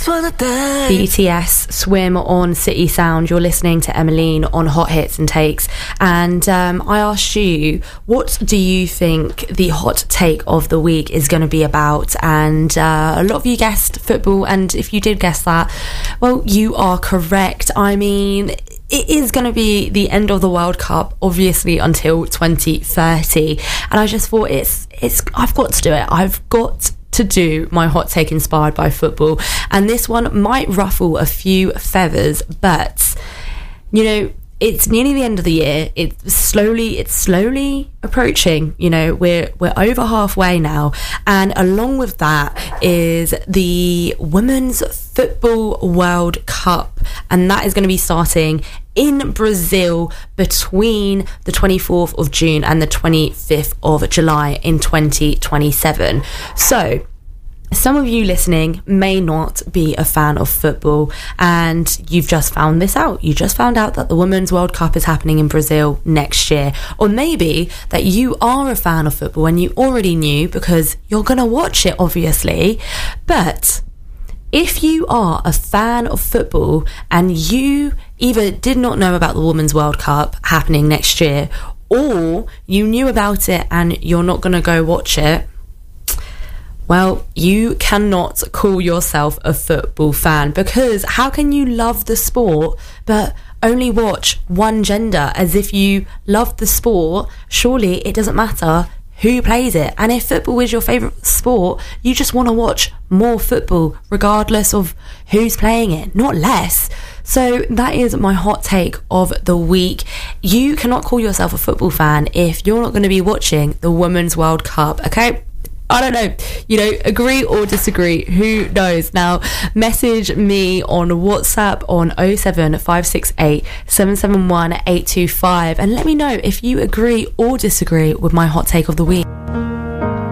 BTS Swim on City Sound. You're listening to Emmeline on Hot Hits and Takes, and I asked you, what do you think the hot take of the week is going to be about? And a lot of you guessed football, and if you did guess that, well, you are correct. I mean, it is going to be the end of the World Cup, obviously, until 2030, and I just thought I've got to do it. I've got to do my hot take inspired by football, and this one might ruffle a few feathers, but you know, it's nearly the end of the year. It's slowly approaching. You know, we're over halfway now, and along with that is the Women's Football World Cup, and that is going to be starting in Brazil between the 24th of June and the 25th of July in 2027. So some of you listening may not be a fan of football, and you've just found this out. You just found out that the Women's World Cup is happening in Brazil next year. Or maybe that you are a fan of football and you already knew because you're going to watch it, obviously. But if you are a fan of football and you either did not know about the Women's World Cup happening next year, or you knew about it and you're not going to go watch it, well, you cannot call yourself a football fan, because how can you love the sport but only watch one gender? As if you love the sport, surely it doesn't matter who plays it. And if football is your favourite sport, you just want to watch more football regardless of who's playing it, not less. So that is my hot take of the week. You cannot call yourself a football fan if you're not going to be watching the Women's World Cup, okay? I don't know, you know, agree or disagree, who knows? Now, message me on WhatsApp on 07568 771 825 and let me know if you agree or disagree with my hot take of the week.